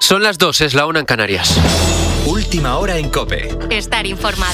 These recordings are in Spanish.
Son las 2, es la 1 en Canarias. Última hora en COPE. Estar informado.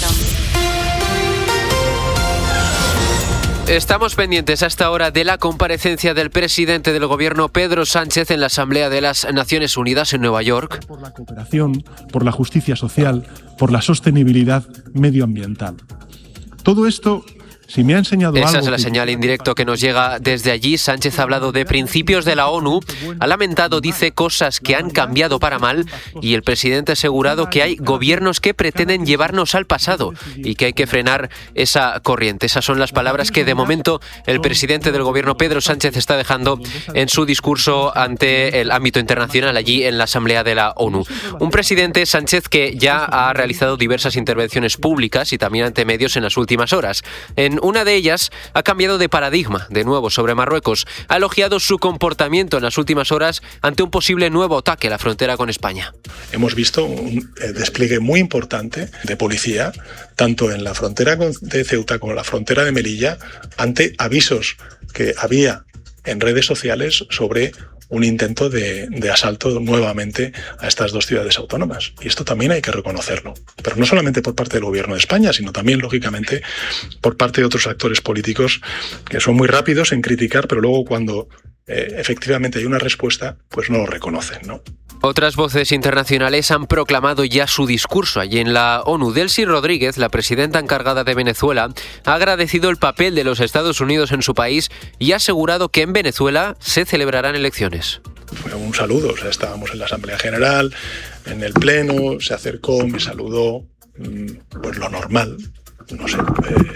Estamos pendientes hasta ahora de la comparecencia del presidente del gobierno, Pedro Sánchez, en la Asamblea de las Naciones Unidas en Nueva York. Por la cooperación, por la justicia social, por la sostenibilidad medioambiental. Todo esto, si me ha enseñado algo... Esa es la señal en directo que nos llega desde allí. Sánchez ha hablado de principios de la ONU, ha lamentado, dice, cosas que han cambiado para mal, y el presidente ha asegurado que hay gobiernos que pretenden llevarnos al pasado y que hay que frenar esa corriente. Esas son las palabras que de momento el presidente del gobierno, Pedro Sánchez, está dejando en su discurso ante el ámbito internacional allí en la Asamblea de la ONU. Un presidente, Sánchez, que ya ha realizado diversas intervenciones públicas y también ante medios en las últimas horas. En una de ellas ha cambiado de paradigma, de nuevo, sobre Marruecos. Ha elogiado su comportamiento en las últimas horas ante un posible nuevo ataque a la frontera con España. Hemos visto un despliegue muy importante de policía, tanto en la frontera de Ceuta como en la frontera de Melilla, ante avisos que había en redes sociales sobre un intento de asalto nuevamente a estas dos ciudades autónomas. Y esto también hay que reconocerlo. Pero no solamente por parte del gobierno de España, sino también, lógicamente, por parte de otros actores políticos que son muy rápidos en criticar, pero luego cuando efectivamente hay una respuesta, pues no lo reconocen, ¿no? Otras voces internacionales han proclamado ya su discurso allí en la ONU. Delcy Rodríguez, la presidenta encargada de Venezuela, ha agradecido el papel de los Estados Unidos en su país y ha asegurado que en Venezuela se celebrarán elecciones. Fue un saludo, o sea, estábamos en la Asamblea General, en el Pleno, se acercó, me saludó, pues lo normal, no sé.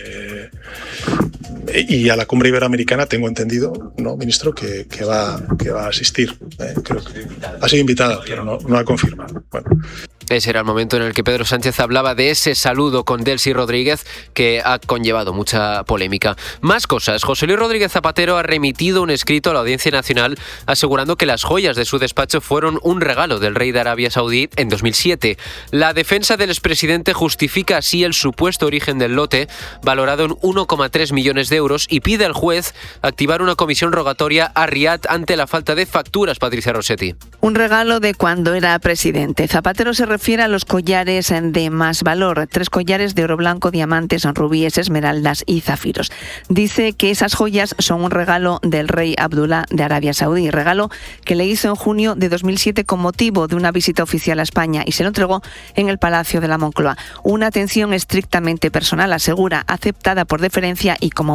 Y a la cumbre iberoamericana tengo entendido, ¿no, ministro, que va a asistir? Creo que ha sido invitada, pero no ha confirmado. Bueno. Ese era el momento en el que Pedro Sánchez hablaba de ese saludo con Delcy Rodríguez, que ha conllevado mucha polémica. Más cosas. José Luis Rodríguez Zapatero ha remitido un escrito a la Audiencia Nacional asegurando que las joyas de su despacho fueron un regalo del rey de Arabia Saudí en 2007. La defensa del expresidente justifica así el supuesto origen del lote, valorado en 1,3 millones de euros, y pide al juez activar una comisión rogatoria a Riad ante la falta de facturas. Patricia Rossetti. Un regalo de cuando era presidente. Zapatero se refiere a los collares de más valor, 3 collares de oro blanco, diamantes, rubíes, esmeraldas y zafiros. Dice que esas joyas son un regalo del rey Abdullah de Arabia Saudí, regalo que le hizo en junio de 2007 con motivo de una visita oficial a España y se lo entregó en el Palacio de la Moncloa. Una atención estrictamente personal, asegura, aceptada por deferencia y como